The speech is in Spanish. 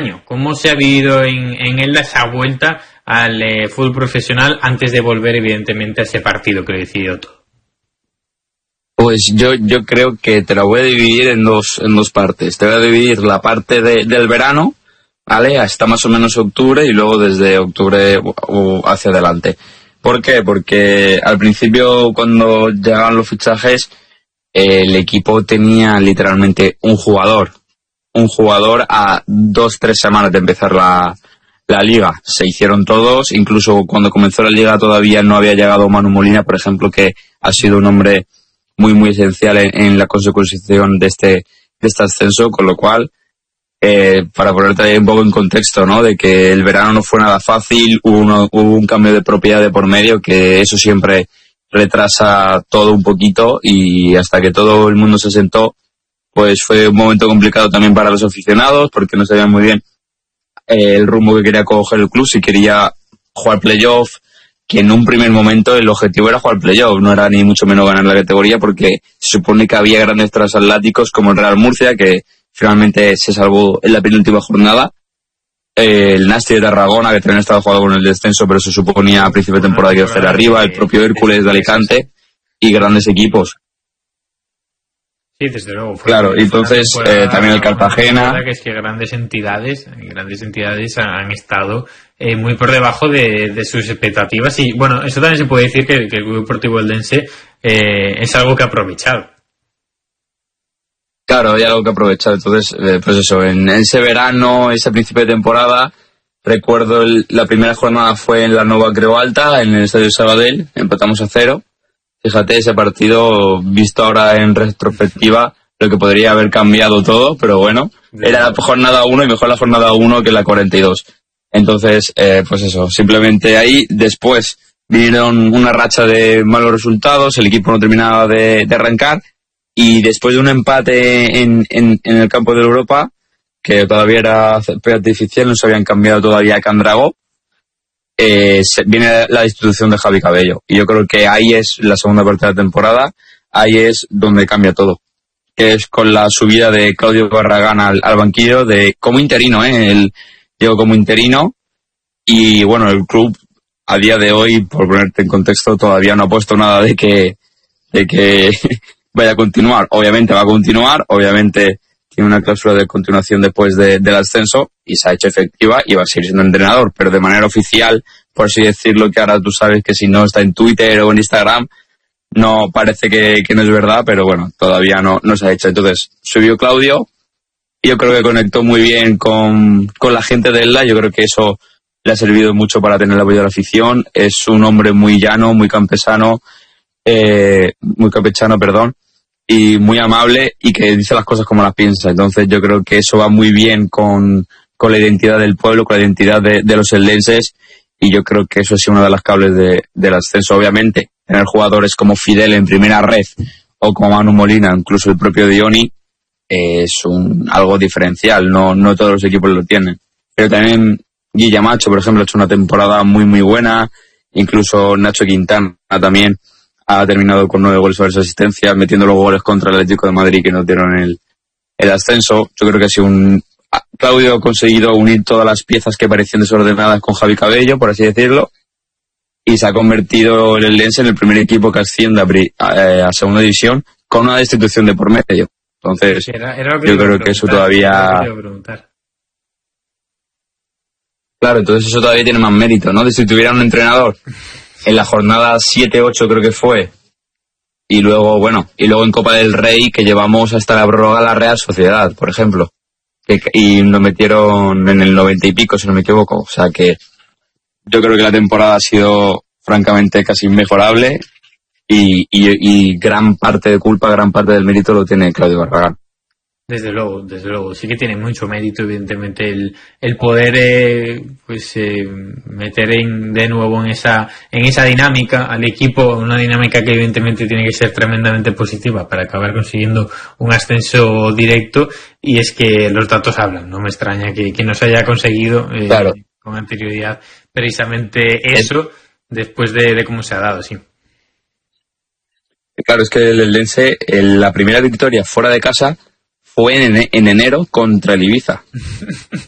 año. ¿Cómo se ha vivido en Elda esa vuelta al fútbol profesional antes de volver, evidentemente, a ese partido que lo decidió todo? Pues yo creo que te la voy a dividir en dos partes. Te voy a dividir la parte del verano, ¿vale? Hasta más o menos octubre, y luego desde octubre hacia adelante. ¿Por qué? Porque al principio, cuando llegaban los fichajes, el equipo tenía literalmente un jugador a 2-3 semanas de empezar la liga. Se hicieron todos, incluso cuando comenzó la liga todavía no había llegado Manu Molina, por ejemplo, que ha sido un hombre muy muy esencial en la consecución de este ascenso, con lo cual, para ponerte ahí un poco en contexto, ¿no? De que el verano no fue nada fácil, hubo un cambio de propiedad de por medio, que eso siempre retrasa todo un poquito, y hasta que todo el mundo se sentó, pues fue un momento complicado también para los aficionados, porque no sabían muy bien el rumbo que quería coger el club, si quería jugar playoff, que en un primer momento el objetivo era jugar playoff, no era ni mucho menos ganar la categoría, porque se supone que había grandes transatlánticos como el Real Murcia, que finalmente se salvó en la penúltima jornada, el Nasti de Tarragona, que también estaba jugando con el descenso, pero se suponía a principio de temporada que iba a hacer arriba, el propio Hércules de Alicante, y grandes equipos. Sí, desde luego. Claro, entonces también el Cartagena. La verdad que es que grandes entidades han estado muy por debajo de sus expectativas, y bueno, eso también se puede decir que el Club Deportivo Eldense es algo que ha aprovechado. Claro, hay algo que aprovechar. Entonces, pues eso, en ese verano, ese principio de temporada, recuerdo la primera jornada fue en la Nova Creu Alta, en el Estadio Sabadell, empatamos a 0. Fíjate, ese partido, visto ahora en retrospectiva, lo que podría haber cambiado todo, pero bueno, era la jornada 1 y mejor la jornada 1 que la 42. Entonces, pues eso, simplemente ahí, después vinieron una racha de malos resultados, el equipo no terminaba de arrancar, y después de un empate en el campo de Europa, que todavía era artificial, no se habían cambiado todavía a Candragó, viene la destitución de Javi Cabello, y yo creo que ahí es la segunda parte de la temporada, ahí es donde cambia todo, que es con la subida de Claudio Barragán al banquillo como interino, él llegó como interino, y bueno, el club a día de hoy, por ponerte en contexto, todavía no ha puesto nada de que vaya a continuar. Obviamente va a continuar, obviamente tiene una cláusula de continuación después del ascenso, y se ha hecho efectiva, y va a seguir siendo entrenador, pero de manera oficial, por así decirlo, que ahora tú sabes que si no está en Twitter o en Instagram, no parece que no es verdad, pero bueno, todavía no se ha hecho. Entonces, subió Claudio, y yo creo que conectó muy bien con la gente de Elda. Yo creo que eso le ha servido mucho para tener el apoyo de la afición. Es un hombre muy llano, muy campechano, y muy amable, y que dice las cosas como las piensa. Entonces yo creo que eso va muy bien con la identidad del pueblo, con la identidad de los eldenses, y yo creo que eso es una de las claves del ascenso. Obviamente, tener jugadores como Fidel en primera red, o como Manu Molina, incluso el propio Dioni, es algo diferencial, no todos los equipos lo tienen. Pero también Guilla Macho, por ejemplo, ha hecho una temporada muy muy buena, incluso Nacho Quintana también ha terminado con 9 goles sobre 6 asistencias, metiendo los goles contra el Atlético de Madrid, que no dieron el ascenso. Yo creo que ha sido Claudio ha conseguido unir todas las piezas que parecían desordenadas con Javi Cabello, por así decirlo, y se ha convertido el Eldense en el primer equipo que asciende a segunda división con una destitución de por medio. Entonces, era yo creo que eso todavía... Claro, entonces eso todavía tiene más mérito, ¿no? De si tuviera un entrenador en la jornada 7-8 creo que fue, y luego en Copa del Rey, que llevamos hasta la prórroga la Real Sociedad, por ejemplo, y nos metieron en el 90 y pico, si no me equivoco. O sea que yo creo que la temporada ha sido francamente casi inmejorable, y gran parte del mérito lo tiene Claudio Barragán. Desde luego, sí que tiene mucho mérito, evidentemente, el poder meter de nuevo en esa dinámica al equipo, una dinámica que evidentemente tiene que ser tremendamente positiva para acabar consiguiendo un ascenso directo, y es que los datos hablan. No me extraña que no se haya conseguido claro, con anterioridad precisamente eso, después de cómo se ha dado, sí. Claro, es que el Eldense, la primera victoria fuera de casa fue en enero contra el Ibiza.